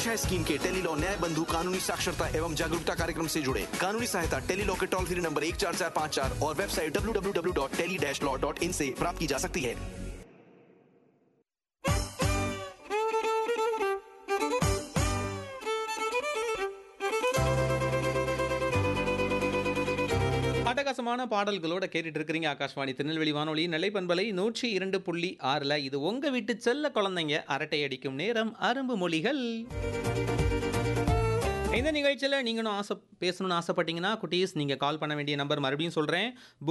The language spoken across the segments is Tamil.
पेश है स्कीम के टेलीलॉ न्याय बंधु कानूनी साक्षरता एवं जागरूकता कार्यक्रम से जुड़े। कानूनी सहायता टेलीलॉ के टोल फ्री नंबर 14454 और वेबसाइट www.tele-law.in से प्राप्त की जा सकती है। அட்டகாசமான பாடல்களோட கேட்டுட்டு இருக்கிறீங்க ஆகாஷ்வாணி திருநெல்வேலி வானொலி நிலைப்பண்பலை 102.6. இது உங்க வீட்டு செல்ல குழந்தைங்க அரட்டை அடிக்கும் நேரம் அரும்பு மொழிகள். இந்த நிகழ்ச்சியில் நீங்களும் பேசணும்னு ஆசைப்பட்டீங்கன்னா குட்டீஸ் நீங்கள் கால் பண்ண வேண்டிய நம்பர் மறுபடியும் சொல்கிறேன்.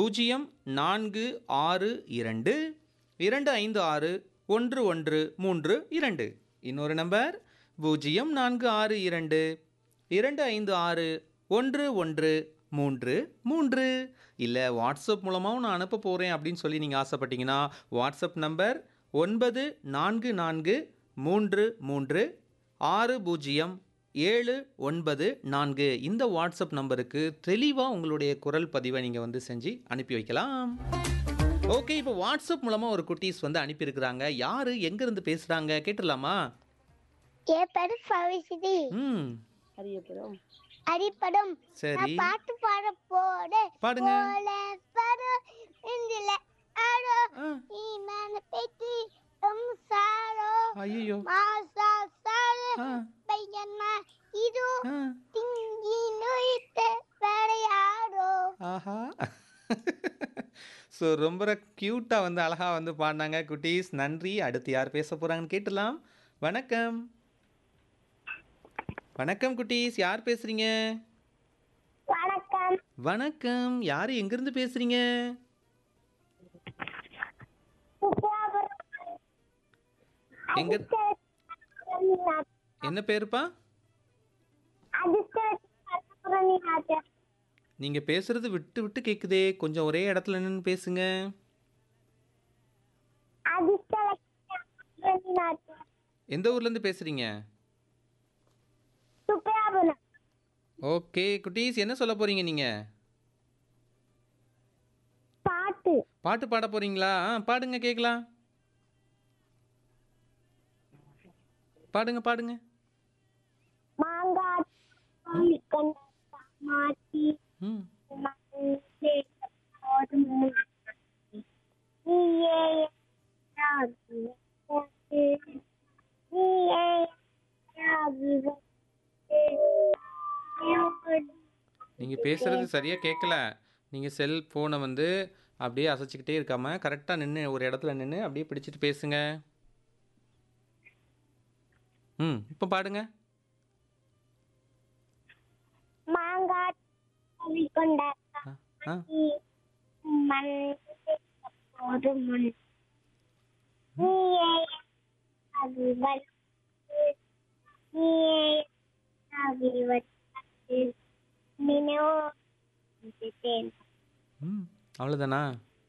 0462 256 1132. இன்னொரு நம்பர் 0462 256 1133. இல்லை வாட்ஸ்அப் மூலமாகவும் நான் அனுப்ப போகிறேன் அப்படின்னு சொல்லி நீங்கள் ஆசைப்பட்டீங்கன்னா வாட்ஸ்அப் நம்பர் 9433 இந்த வாட்ஸ்அப் நம்பருக்கு தெளிவாக உங்களுடைய குரல் பதிவை நீங்கள் வந்து செஞ்சு அனுப்பி வைக்கலாம். ஓகே, இப்போ வாட்ஸ்அப் மூலமாக ஒரு குட்டீஸ் வந்து அனுப்பியிருக்கிறாங்க. யார் எங்கேருந்து பேசுகிறாங்க கேட்டுடலாமா? ம் அரிப்படும் சரி, பாட்டு பாட போட பாடுங்க. ஐயோ, ஆஹா. ஸோ ரொம்ப க்யூட்டாக வந்து அழகாக வந்து பாடினாங்க குட்டீஸ். நன்றி. அடுத்து யார் பேச போகிறாங்கன்னு கேட்டுடலாம். வணக்கம். வணக்கம் குட்டீஸ், யார் பேசுறீங்க? வணக்கம். வணக்கம். யார் எங்கிருந்து பேசுறீங்க? எங்க என்ன பேருப்பா? நீங்க பேசுறது விட்டு விட்டு கேக்குதே, கொஞ்சம் ஒரே இடத்துல நின்னு பேசுங்க. எந்த ஊர்ல இருந்து பேசுறீங்க? ஓகே குட்டீஸ், என்ன சொல்ல போறீங்க நீங்க? பாட்டு பாட்டு பாட போறீங்களா? பாடுங்க கேக்கலாம். பாடுங்க பாடுங்க. ம் நீங்க பேசுறது சரியா கேட்கல. நீங்க செல்போனை வந்து அப்படியே அசைச்சிக்கிட்டே இருக்காம கரெக்டா நின்று ஒரு இடத்துல நின்று அப்படியே பிடிச்சிட்டு பேசுங்க. இப்போ பாடுங்க. ஆ, அவ்வளோதானா?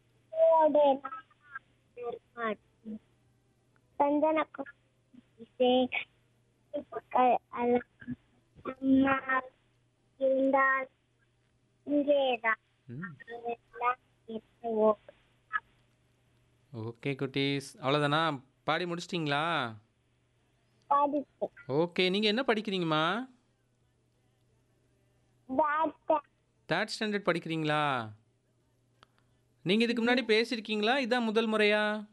ஓகே குட்டீஸ், அவ்வளோதானா? பாடி முடிச்சிட்டிங்களா? ஓகே, நீங்கள் என்ன படிக்கிறீங்கம்மா? 3rd ஸ்டாண்டர்ட் படிக்கிறீங்களா? நீங்கள் இதுக்கு முன்னாடி பேசியிருக்கீங்களா? இதான் முதல் முறையா?